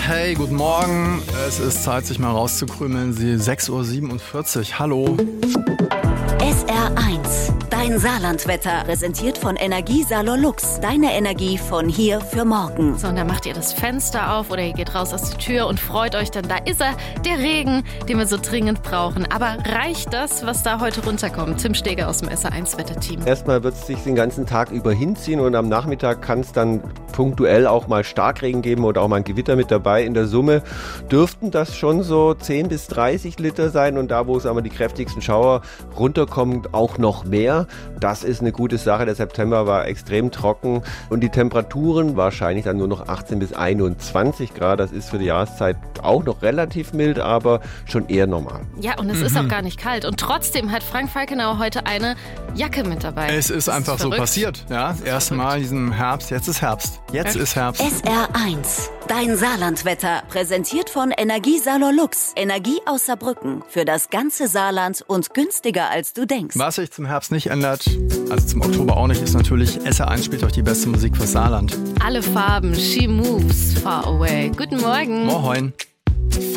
Hey, guten Morgen. Es ist Zeit, sich mal rauszukrümeln. Sie 6.47 Uhr. Hallo. SR1, dein Saarlandwetter, präsentiert von Energie Salolux. Deine Energie von hier für morgen. So, und dann macht ihr das Fenster auf oder ihr geht raus aus der Tür und freut euch dann, da ist er, der Regen, den wir so dringend brauchen. Aber reicht das, was da heute runterkommt? Tim Steger aus dem SR1-Wetterteam. Erstmal wird es sich den ganzen Tag über hinziehen und am Nachmittag kann es dann punktuell auch mal Starkregen geben oder auch mal ein Gewitter mit dabei. In der Summe dürften das schon so 10 bis 30 Liter sein und da, wo es aber die kräftigsten Schauer runterkommen, auch noch mehr. Das ist eine gute Sache. Der September war extrem trocken und die Temperaturen wahrscheinlich dann nur noch 18 bis 21 Grad. Das ist für die Jahreszeit auch noch relativ mild, aber schon eher normal. Ja, und es ist auch gar nicht kalt. Und trotzdem hat Frank Falkenau heute eine Jacke mit dabei. Es ist einfach so passiert. Ja, erstmal diesen Herbst. Jetzt ist Herbst. Jetzt ist Herbst. SR1, dein Saarlandwetter, präsentiert von Energie Salolux. Energie aus Saarbrücken für das ganze Saarland und günstiger als du denkst. Was sich zum Herbst nicht ändert, also zum Oktober auch nicht, ist natürlich, SR1 spielt euch die beste Musik fürs Saarland. Alle Farben, she moves far away. Guten Morgen. Moin.